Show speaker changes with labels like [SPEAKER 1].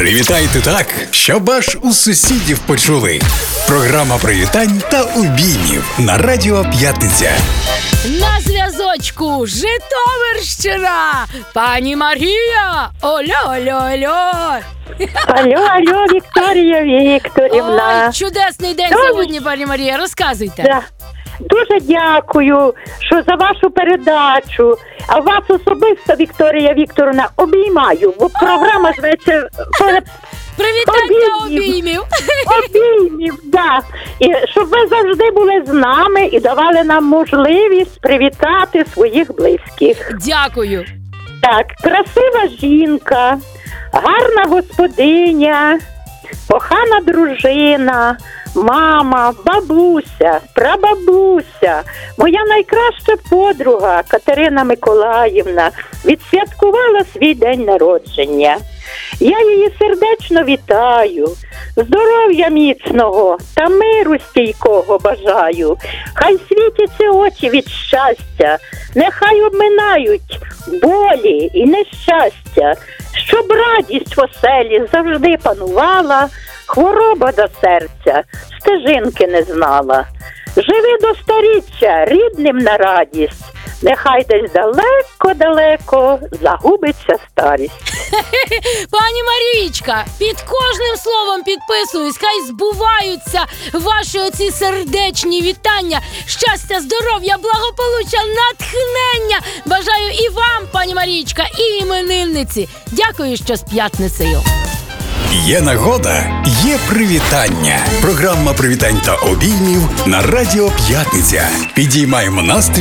[SPEAKER 1] Привітайте так, щоб аж у сусідів почули. Програма привітань та обіймів на Радіо П'ятниця.
[SPEAKER 2] На зв'язочку Житомирщина! Пані Марія! Алло!
[SPEAKER 3] Алло, Вікторія Вікторівна.
[SPEAKER 2] Ой, чудесний день сьогодні, пані Марія. Розказуйте.
[SPEAKER 3] Да. Дуже дякую, що за вашу передачу. А вас особисто, Вікторія Вікторівна, обіймаю, бо програма зветься
[SPEAKER 2] Привітань та обіймів.
[SPEAKER 3] Обіймів, да. І щоб ви завжди були з нами і давали нам можливість привітати своїх близьких.
[SPEAKER 2] Дякую.
[SPEAKER 3] Так, красива жінка, гарна господиня, кохана дружина, мама, бабуся, прабабуся, моя найкраща подруга Катерина Миколаївна відсвяткувала свій день народження. Я її сердечно вітаю, здоров'я міцного та миру стійкого бажаю. Хай світяться очі від щастя, нехай обминають болі і нещастя, щоб радість в оселі завжди панувала, хвороба до серця стежинки не знала. Живи до старіччя, рідним на радість, нехай десь далеко-далеко загубиться старість.
[SPEAKER 2] Пані Марічка, під кожним словом підписуюсь, хай збуваються ваші оці сердечні вітання. Щастя, здоров'я, благополуччя, натхнення. Бажаю і вам, пані Марічка, і іменинниці. Дякую, що з п'ятницею.
[SPEAKER 1] Є нагода, є привітання. Програма привітань та обіймів на Радіо П'ятниця. Підіймаємо настрій